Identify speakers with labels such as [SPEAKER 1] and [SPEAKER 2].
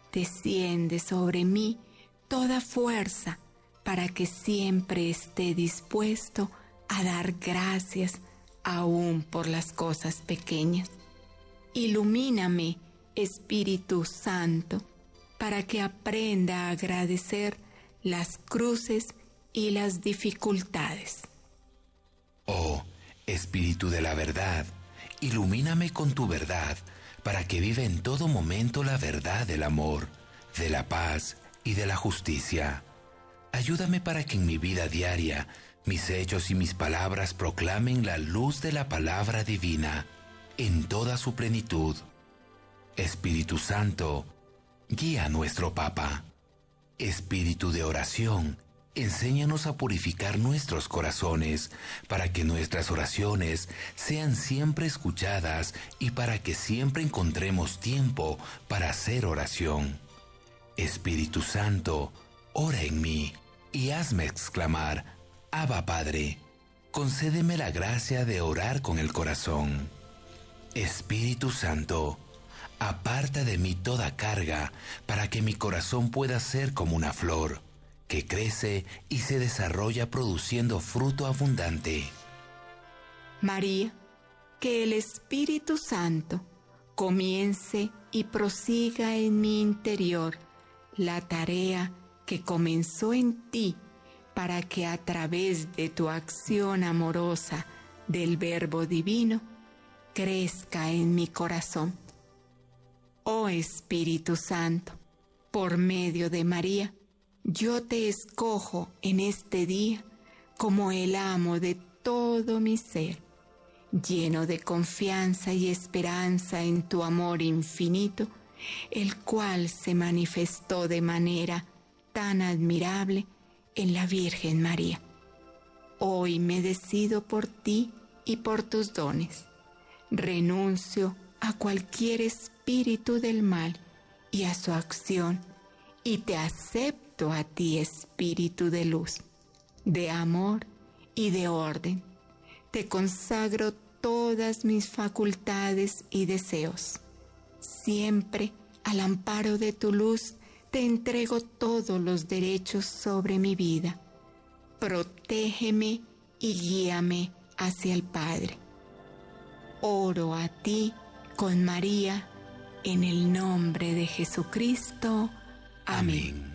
[SPEAKER 1] desciende sobre mí toda fuerza para que siempre esté dispuesto a dar gracias aún por las cosas pequeñas. Ilumíname, Espíritu Santo, para que aprenda a agradecer las cruces y las dificultades.
[SPEAKER 2] Oh, Espíritu de la verdad, ilumíname con tu verdad, para que viva en todo momento la verdad del amor, de la paz y de la justicia. Ayúdame para que en mi vida diaria, mis hechos y mis palabras proclamen la luz de la palabra divina en toda su plenitud. Espíritu Santo, guía a nuestro Papa. Espíritu de oración, enséñanos a purificar nuestros corazones para que nuestras oraciones sean siempre escuchadas y para que siempre encontremos tiempo para hacer oración. Espíritu Santo, ora en mí y hazme exclamar: Abba Padre. Concédeme la gracia de orar con el corazón. Espíritu Santo, aparta de mí toda carga para que mi corazón pueda ser como una flor que crece y se desarrolla produciendo fruto abundante.
[SPEAKER 1] María, que el Espíritu Santo comience y prosiga en mi interior la tarea que comenzó en ti, para que a través de tu acción amorosa del Verbo Divino crezca en mi corazón. Oh Espíritu Santo, por medio de María, yo te escojo en este día como el amo de todo mi ser, lleno de confianza y esperanza en tu amor infinito, el cual se manifestó de manera tan admirable en la Virgen María. Hoy me decido por ti y por tus dones. Renuncio a cualquier espíritu del mal y a su acción, y te acepto a ti, Espíritu de luz, de amor y de orden. Te consagro todas mis facultades y deseos. Siempre al amparo de tu luz te entrego todos los derechos sobre mi vida. Protégeme y guíame hacia el Padre. Oro a ti con María, en el nombre de Jesucristo. Amén.